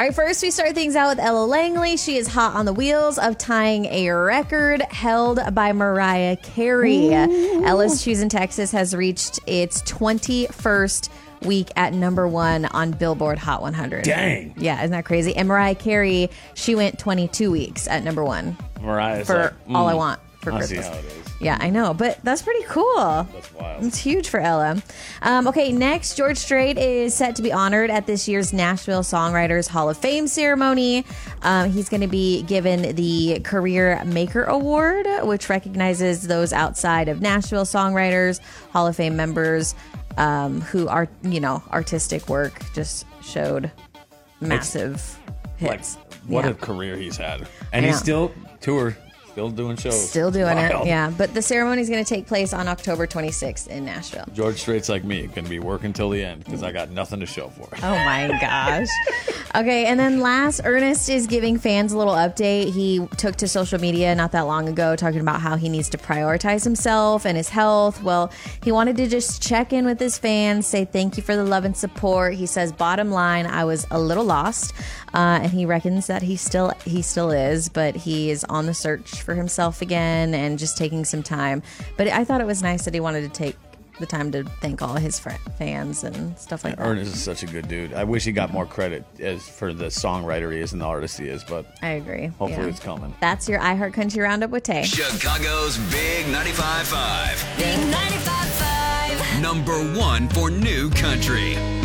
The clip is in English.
All right, first we start things out with Ella Langley. She is hot on the wheels of tying a record held by Mariah Carey. Ooh. Ella's Choosing Texas has reached its 21st week at number 1 on Billboard Hot 100. Dang. Yeah, isn't that crazy? And Mariah Carey, she went 22 weeks at number 1. Mariah's for All I Want for I Christmas. see how it is. Yeah, I know, but that's pretty cool. That's wild. It's huge for Ella. Okay, next, George Strait is set to be honored at this year's Nashville Songwriters Hall of Fame ceremony. He's going to be given the Career Maker Award, which recognizes those outside of Nashville songwriters, Hall of Fame members who are, artistic work just showed massive hits. What a career he's had. And he's still still doing shows. Still doing it, yeah. But the ceremony is going to take place on October 26th in Nashville. George Strait's like me, going to be working till the end because I got nothing to show for it. Oh my gosh. Okay, and then last, Ernest is giving fans a little update. He took to social media not that long ago talking about how he needs to prioritize himself and his health. Well, he wanted to just check in with his fans, say thank you for the love and support. He says, bottom line, I was a little lost, and he reckons that he still is, but he is on the search for himself again and just taking some time. But I thought it was nice that he wanted to take the time to thank all his fans and stuff like that. Ernest is such a good dude. I wish he got more credit as for the songwriter he is and the artist he is, but I agree. Hopefully it's coming. That's your iHeart Country Roundup with Tay. Chicago's Big 95.5. Big 95.5. Number 1 for new country.